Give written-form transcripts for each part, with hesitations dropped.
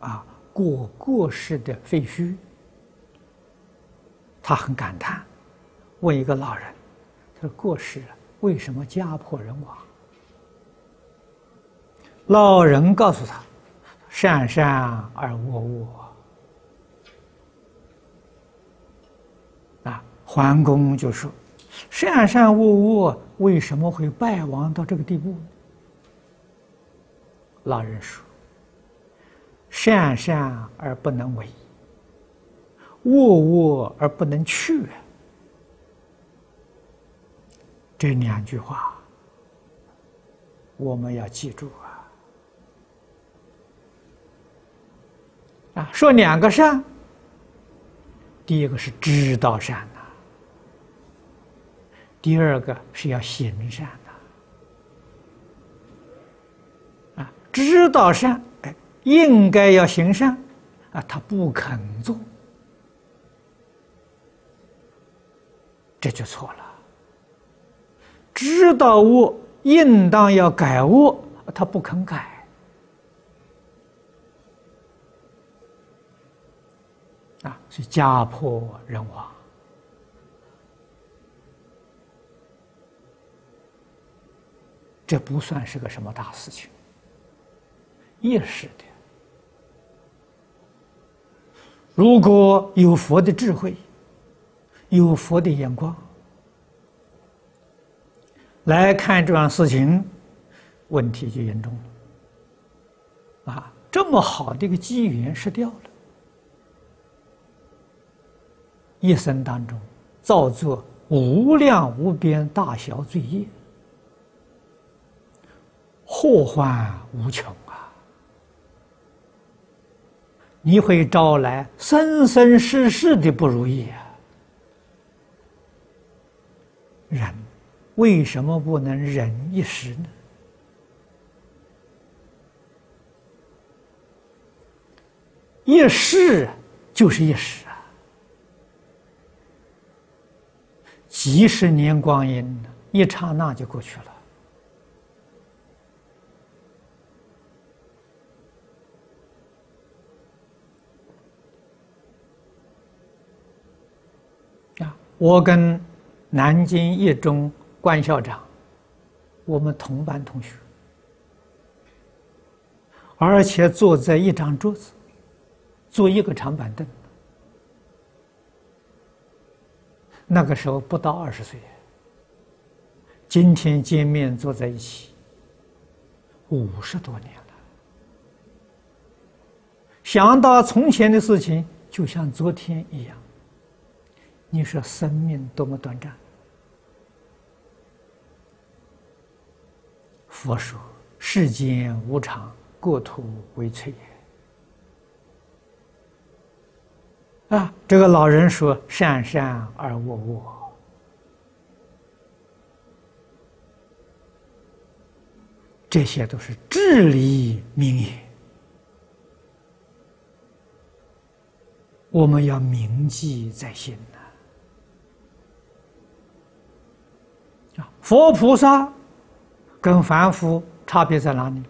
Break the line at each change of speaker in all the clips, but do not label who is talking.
过世的废墟，他很感叹，问一个老人：“他说过世了，为什么家破人亡？”老人告诉他：“善善而恶恶。”桓公就说：“善善恶恶为什么会败亡到这个地步呢？”老人说：“善善而不能为，恶恶而不能去。”这两句话我们要记住说两个善，第一个是知道善呐，第二个是要行善呐。知道善，应该要行善他不肯做，这就错了。知道恶，应当要改恶，他不肯改。所以家破人亡，这不算是个什么大事情，一时的。如果有佛的智慧，有佛的眼光来看这样事情，问题就严重了。这么好的一个机缘失掉了，一生当中造作无量无边大小罪业，祸患无穷你会招来生生世世的不如意人为什么不能忍一时呢？一时就是一时几十年光阴，一刹那就过去了。我跟南京一中关校长，我们同班同学，而且坐在一张桌子，坐一个长板凳。那个时候不到20岁，今天见面坐在一起50多年了。想到从前的事情，就像昨天一样。你说生命多么短暂？佛说世间无常，过土为脆这个老人说善善而恶恶，这些都是至理名言，我们要铭记在心佛菩萨跟凡夫差别在哪里？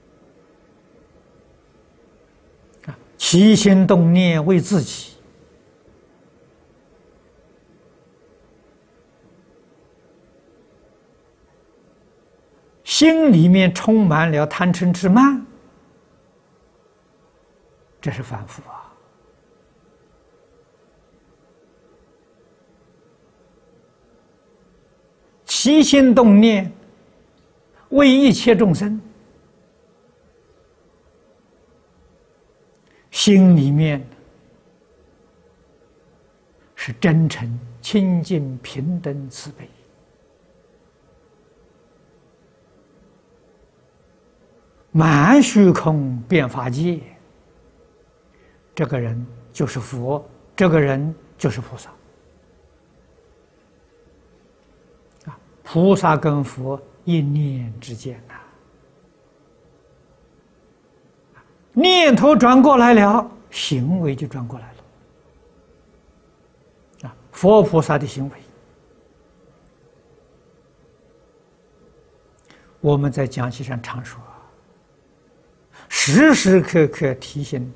起心动念为自己，心里面充满了贪嗔痴慢，这是凡夫起心动念为一切众生，心里面是真诚、清净、平等、慈悲。满虚空遍法界，这个人就是佛，这个人就是菩萨。菩萨跟佛一念之间念头转过来了，行为就转过来了。佛菩萨的行为，我们在讲席上常说，时时刻刻提醒